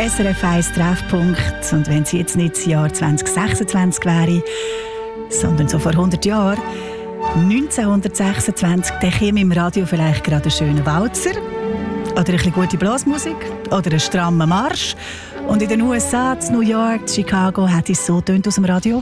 SRF 1 Treffpunkt. Und wenn es jetzt nicht das Jahr 2026 wäre, sondern so vor 100 Jahren, 1926, dann käme im Radio vielleicht gerade ein schöner Walzer oder ein bisschen gute Blasmusik oder ein strammer Marsch. Und in den USA, in New York, in Chicago, hat es so tönt aus dem Radio.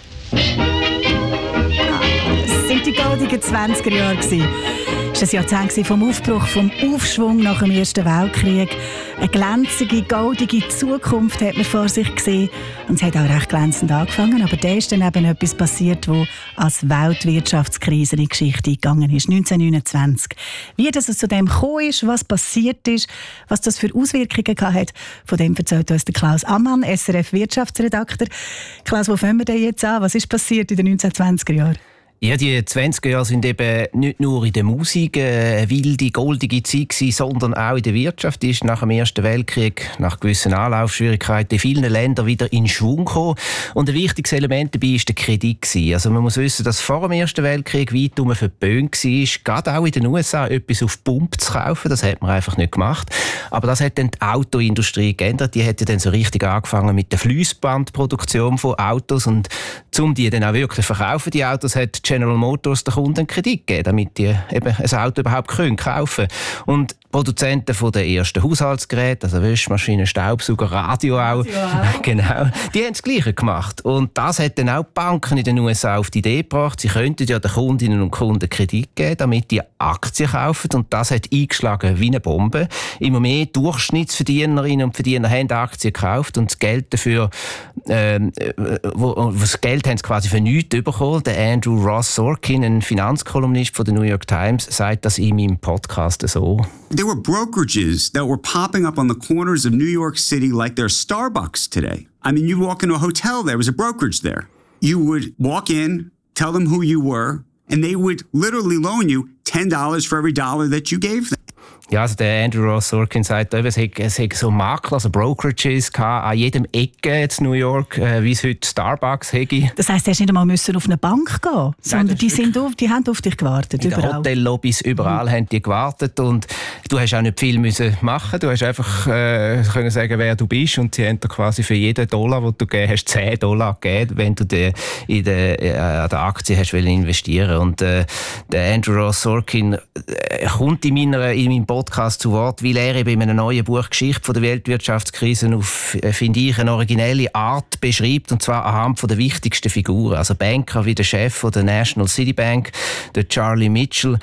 Das sind die goldigen 20er Jahre. Es war ein Jahrzehnt vom Aufbruch, vom Aufschwung nach dem Ersten Weltkrieg. Eine glänzende, goldige Zukunft hat man vor sich gesehen. Und es hat auch recht glänzend angefangen. Aber da ist dann eben etwas passiert, das als Weltwirtschaftskrise in die Geschichte eingegangen ist. 1929. Wie das zu dem gekommen ist, was passiert ist, was das für Auswirkungen hat, von dem erzählt uns der Klaus Ammann, SRF-Wirtschaftsredakteur. Klaus, wo fangen wir denn jetzt an? Was ist passiert in den 1920er Jahren? Ja, die 20er Jahre sind eben nicht nur in der Musik eine wilde, goldige Zeit gewesen, sondern auch in der Wirtschaft. Die ist nach dem Ersten Weltkrieg, nach gewissen Anlaufschwierigkeiten in vielen Ländern wieder in Schwung gekommen. Und ein wichtiges Element dabei war der Kredit gewesen. Also man muss wissen, dass vor dem Ersten Weltkrieg weit verböhnt war, gerade auch in den USA etwas auf Pump zu kaufen. Das hat man einfach nicht gemacht. Aber das hat dann die Autoindustrie geändert. Die hat ja dann so richtig angefangen mit der Fließbandproduktion von Autos. Und um die dann auch wirklich zu verkaufen, die Autos, hat General Motors den Kunden einen Kredit geben, damit die eben ein Auto überhaupt kaufen können. Und Produzenten von den ersten Haushaltsgeräten, also Wäschmaschinen, Staubsauger, Radio auch, genau, die haben das Gleiche gemacht. Und das hat dann auch die Banken in den USA auf die Idee gebracht, sie könnten ja den Kundinnen und Kunden Kredit geben, damit die Aktien kaufen. Und das hat eingeschlagen wie eine Bombe. Immer mehr Durchschnittsverdienerinnen und Verdiener haben Aktien gekauft und das Geld dafür, das Geld haben sie quasi für nichts bekommen. Der Andrew Ross Sorkin, ein Finanzkolumnist von der New York Times, sagt das in meinem Podcast so. There were brokerages that were popping up on the corners of New York City like there's Starbucks today. I mean, you walk into a hotel, there was a brokerage there. You would walk in, tell them who you were, and they would literally loan you $10 for every dollar that you gave them. Ja, also der Andrew Ross Sorkin sagt, es hat so Makler, also Brokerages an jedem Ecke in New York, wie es heute Starbucks hätte. Das heisst, du musst nicht einmal auf eine Bank gehen, sondern die haben auf dich gewartet. In den Hotellobbys, überall haben die gewartet und du hast auch nicht viel müssen machen. Du hast einfach können sagen, wer du bist und sie haben dir quasi für jeden $, den du gegeben hast, $10 gegeben, wenn du an der Aktie hast investieren. Und der Andrew Ross Sorkin kommt in meinem Podcast zu Wort, weil er eben in einem neuen Buch Geschichte von der Weltwirtschaftskrise auf, finde ich, eine originelle Art beschreibt, und zwar anhand von der wichtigsten Figuren. Also Banker wie der Chef von der National City Bank, der Charlie Mitchell,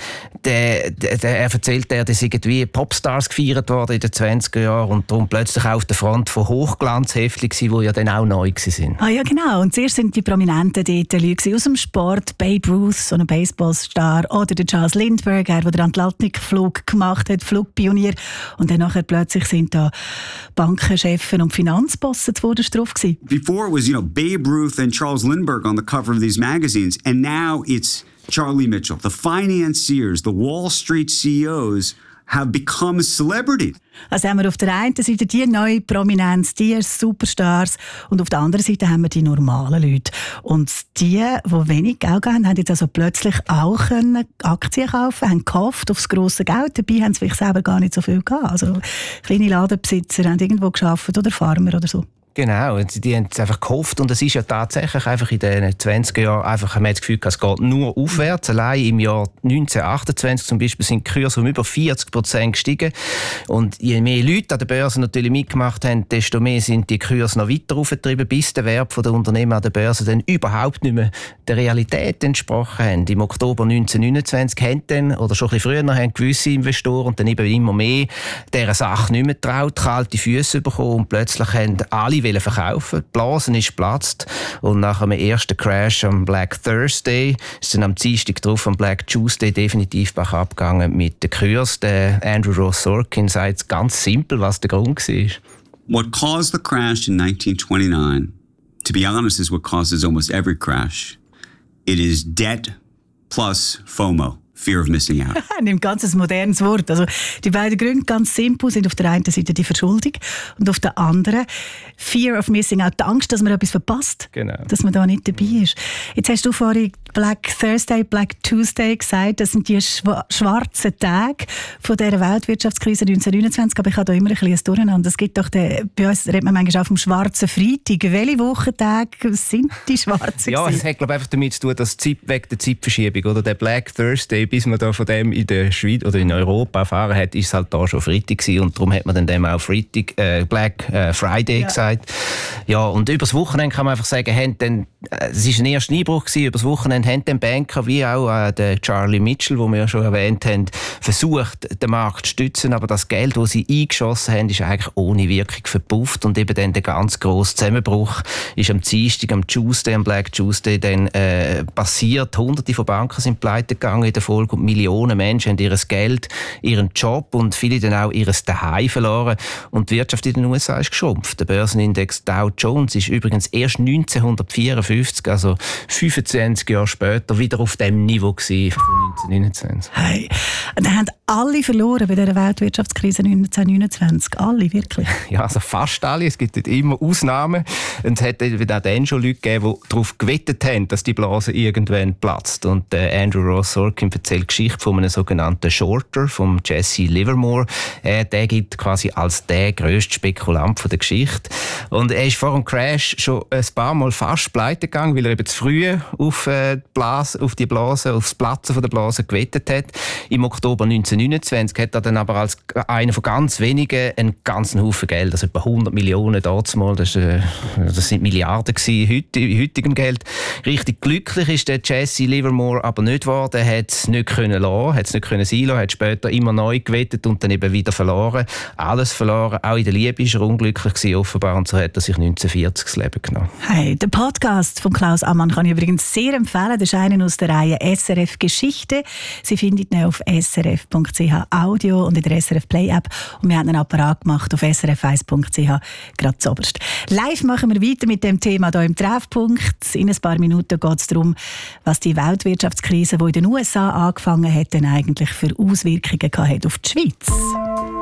er erzählt, dass irgendwie Popstars gefeiert worden in den 20er Jahren und darum plötzlich auch auf der Front von Hochglanzheftchen, die ja dann auch neu waren. Ah ja, genau. Und zuerst sind die Prominenten dort Leute aus dem Sport, Babe Ruth, so ein Baseballstar, oder der Charles Lindbergh, der den Atlantikflug gemacht hat, Flugpionier. Und dann nachher plötzlich sind da Bankenchefs und Finanzbossen zuvorderst drauf gewesen. Before it was, Babe Ruth and Charles Lindbergh on the cover of these magazines, and now it's Charlie Mitchell. The financiers, the Wall Street CEOs have become celebrities. Also haben wir auf der einen Seite die neue Prominenz, die Superstars, und auf der anderen Seite haben wir die normalen Leute. Und die wenig Geld haben, haben jetzt also plötzlich auch Aktien kaufen, haben gehofft auf das grosse Geld. Dabei haben sie vielleicht selber gar nicht so viel gehabt. Also kleine Ladenbesitzer haben irgendwo gearbeitet oder Farmer oder so. Genau, die haben es einfach gehofft und es ist ja tatsächlich einfach in den 20er Jahren einfach, man hat das Gefühl, es geht nur aufwärts. Allein im Jahr 1928 zum Beispiel sind die Kurse um über 40% gestiegen und je mehr Leute an der Börse natürlich mitgemacht haben, desto mehr sind die Kurse noch weiter aufgetrieben, bis der Wert der Unternehmen an der Börse dann überhaupt nicht mehr der Realität entsprochen haben. Im Oktober 1929 haben dann, oder schon ein bisschen früher, haben gewisse Investoren und dann eben immer mehr dieser Sache nicht mehr getraut, kalte Füße bekommen und plötzlich haben alle verkaufen. Die Blase ist geplatzt und nach einem ersten Crash am Black Thursday ist dann am Dienstag drauf am Black Tuesday definitiv bergab gegangen mit den Kursen. Der Andrew Ross Sorkin sagt ganz simpel, was der Grund war. What caused the crash in 1929, to be honest, is what causes almost every crash. It is debt plus FOMO. Fear of missing out. Ein ganz modernes Wort. Also die beiden Gründe, ganz simpel, sind auf der einen Seite die Verschuldung und auf der anderen Fear of missing out, die Angst, dass man etwas verpasst, genau, dass man da nicht dabei ist. Jetzt hast du vorhin Black Thursday, Black Tuesday gesagt. Das sind die schwarzen Tage von dieser Weltwirtschaftskrise 1929. Aber ich habe da immer ein bisschen ein Durcheinander. Es gibt doch bei uns redet man manchmal auch vom schwarzen Freitag. Welche Wochentage sind die schwarzen? Ja, es hat glaube ich einfach damit zu tun, dass wegen der Zeitverschiebung oder der Black Thursday, bis man da von dem in der Schweiz oder in Europa erfahren hat, ist es halt da schon Freitag gewesen und darum hat man dann dem auch Black Friday gesagt. Ja, und übers Wochenende kann man einfach sagen, es war ein erster Einbruch gewesen, übers Wochenende haben den Banker wie auch der Charlie Mitchell, den wir ja schon erwähnt haben, versucht, den Markt zu stützen, aber das Geld, das sie eingeschossen haben, ist eigentlich ohne Wirkung verpufft und eben dann der ganz grosse Zusammenbruch ist am Dienstag, am Black Tuesday dann passiert. Hunderte von Banken sind pleite gegangen in der Folge und Millionen Menschen haben ihr Geld, ihren Job und viele dann auch ihr Daheim verloren und die Wirtschaft in den USA ist geschrumpft. Der Börsenindex Dow Jones ist übrigens erst 1954, also 25 Jahre später, wieder auf dem Niveau gewesen von 1929. Hey, da haben alle verloren bei dieser Weltwirtschaftskrise 1929. Alle, wirklich? Ja, also fast alle. Es gibt immer Ausnahmen. Und es hat auch dann schon Leute gegeben, die darauf gewettet haben, dass die Blase irgendwann platzt. Und Andrew Ross Sorkin erzählt die Geschichte von einem sogenannten Shorter, von Jesse Livermore. Der gilt quasi als der grösste Spekulant der Geschichte. Und er ist vor dem Crash schon ein paar Mal fast pleite gegangen, weil er eben zu früh auf die Blase, aufs Platzen von der Blase gewettet hat. Im Oktober 1929 hat er dann aber als einer von ganz wenigen einen ganzen Haufen Geld, also etwa 100 Millionen damals, das sind Milliarden gewesen, in heutigem Geld. Richtig glücklich ist der Jesse Livermore aber nicht geworden. Er hat es nicht können lassen, hat es nicht können sein lassen, hat später immer neu gewettet und dann eben wieder verloren. Alles verloren, auch in der Liebe ist er unglücklich gewesen, offenbar, und so hat er sich 1940 das Leben genommen. Hey, den Podcast von Klaus Ammann kann ich übrigens sehr empfehlen. Das ist einer aus der Reihe SRF Geschichte. Sie findet ihn auf srf.ch Audio und in der SRF Play App. Und wir haben einen Apparat gemacht auf srf1.ch, gerade zuoberst. Live machen wir weiter mit dem Thema hier im Treffpunkt. In ein paar Minuten geht es darum, was die Weltwirtschaftskrise, die in den USA angefangen hat, denn eigentlich für Auswirkungen hat auf die Schweiz.